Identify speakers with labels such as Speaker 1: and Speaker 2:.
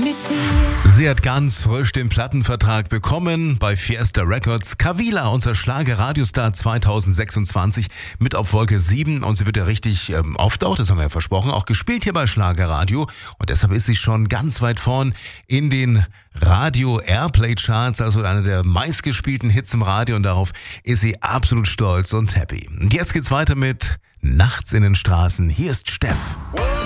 Speaker 1: mit dir.
Speaker 2: Sie hat ganz frisch den Plattenvertrag bekommen bei Fiesta Records. Kavila, unser Schlager-Radiostar 2026, mit auf Wolke 7. Und sie wird ja richtig oft auch, das haben wir ja versprochen, auch gespielt hier bei Schlagerradio. Und deshalb ist sie schon ganz weit vorn in den Radio Airplay Charts, also einer der meistgespielten Hits im Radio. Und darauf ist sie absolut stolz und happy. Und jetzt geht's weiter mit Nachts in den Straßen. Hier ist Steff.